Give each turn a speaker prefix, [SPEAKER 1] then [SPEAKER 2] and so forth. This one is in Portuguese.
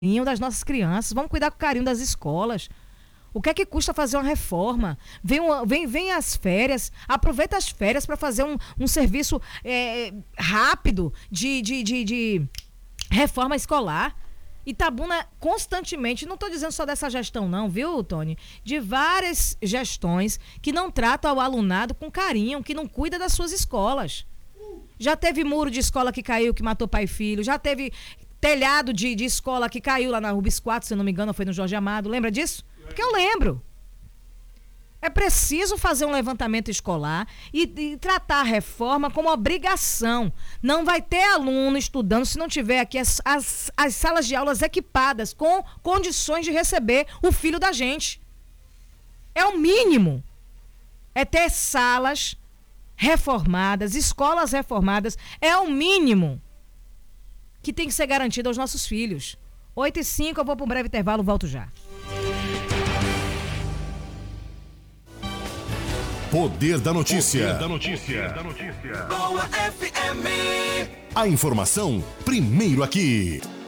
[SPEAKER 1] das nossas crianças, vamos cuidar com carinho das escolas. O que é que custa fazer uma reforma? Vem as férias, aproveita as férias para fazer um serviço rápido de reforma escolar. Itabuna constantemente, não estou dizendo só dessa gestão não, viu, Tony? De várias gestões que não tratam o alunado com carinho, que não cuida das suas escolas. Já teve muro de escola que caiu, que matou pai e filho, já teve telhado de escola que caiu lá na Rubens 4, se eu não me engano, foi no Jorge Amado. Lembra disso? Porque eu lembro. É preciso fazer um levantamento escolar e tratar a reforma como obrigação. Não vai ter aluno estudando se não tiver aqui as salas de aulas equipadas com condições de receber o filho da gente. É o mínimo. É ter salas reformadas, escolas reformadas. É o mínimo que tem que ser garantido aos nossos filhos. 8h05, eu vou para um breve intervalo, volto já.
[SPEAKER 2] Poder da Notícia.
[SPEAKER 3] Poder da Notícia.
[SPEAKER 2] Boa FM. A informação primeiro aqui.